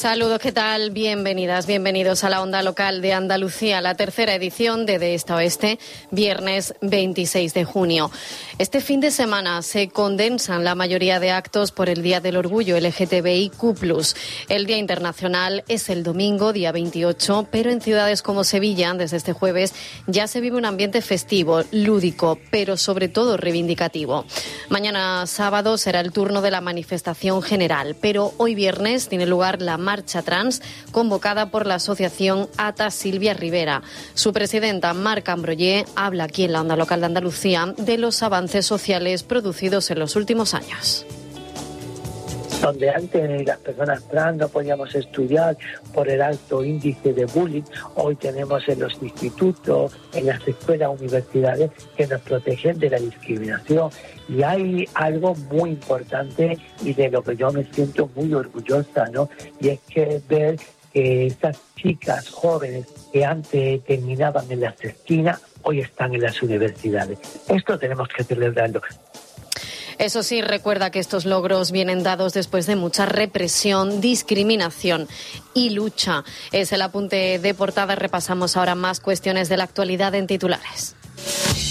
Saludos, ¿qué tal? Bienvenidas, bienvenidos a la Onda Local de Andalucía, la tercera edición de Este a Oeste, viernes 26 de junio. Este fin de semana se condensan la mayoría de actos por el Día del Orgullo LGTBIQ+. El Día Internacional es el domingo, día 28, pero en ciudades como Sevilla, desde este jueves, ya se vive un ambiente festivo, lúdico, pero sobre todo reivindicativo. Mañana sábado será el turno de la manifestación general, pero hoy viernes tiene lugar la marcha trans convocada por la asociación ATA Silvia Rivera. Su presidenta, Marc Ambroyé, habla aquí en la Onda Local de Andalucía de los avances sociales producidos en los últimos años. Donde antes las personas trans no podíamos estudiar por el alto índice de bullying, hoy tenemos en los institutos, en las escuelas, universidades que nos protegen de la discriminación. Y hay algo muy importante y de lo que yo me siento muy orgullosa, ¿no? Y es que ver que esas chicas jóvenes que antes terminaban en las esquinas, hoy están en las universidades. Esto tenemos que celebrarlo. Eso sí, recuerda que estos logros vienen dados después de mucha represión, discriminación y lucha. Es el apunte de portada. Repasamos ahora más cuestiones de la actualidad en titulares.